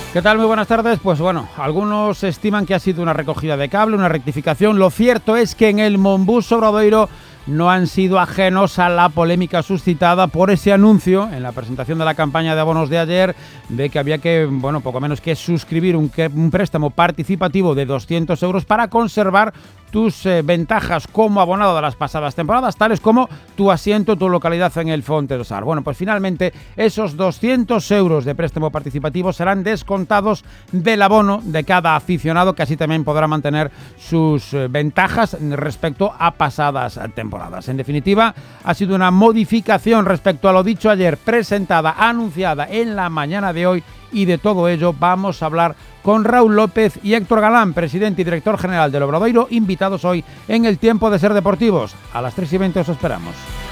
¿Qué tal? Muy buenas tardes. Pues bueno, algunos estiman que ha sido una recogida de cable, una rectificación. Lo cierto es que en el Monbus Obradoiro no han sido ajenos a la polémica suscitada por ese anuncio en la presentación de la campaña de abonos de ayer de que había que, poco menos que suscribir un préstamo participativo de 200 euros para conservar tus ventajas como abonado de las pasadas temporadas, tales como tu asiento, tu localidad en el Font do Sar. Bueno, pues finalmente esos 200 euros de préstamo participativo serán descontados del abono de cada aficionado, que así también podrá mantener sus ventajas respecto a pasadas temporadas. En definitiva, ha sido una modificación respecto a lo dicho ayer, presentada, anunciada en la mañana de hoy, y de todo ello vamos a hablar con Raúl López y Héctor Galán, presidente y director general del Obradoiro, invitados hoy en el Tiempo de Ser Deportivos. A las 3:20 os esperamos.